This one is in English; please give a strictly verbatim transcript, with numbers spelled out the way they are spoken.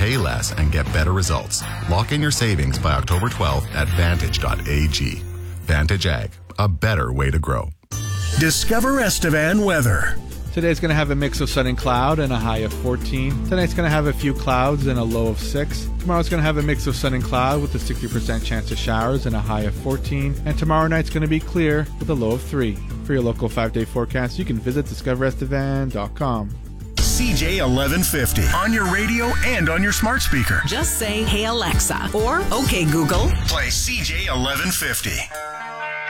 pay less, and get better results. Lock in your savings by October twelfth at vantage dot a g. Vantage Ag, a better way to grow. Discover Estevan weather. Today's going to have a mix of sun and cloud and a high of fourteen. Tonight's going to have a few clouds and a low of six. Tomorrow's going to have a mix of sun and cloud with a sixty percent chance of showers and a high of fourteen. And tomorrow night's going to be clear with a low of three. For your local five-day forecast, you can visit discover estevan dot com. C J eleven fifty on your radio and on your smart speaker. Just say, "Hey Alexa," or "Okay Google." Play C J eleven fifty.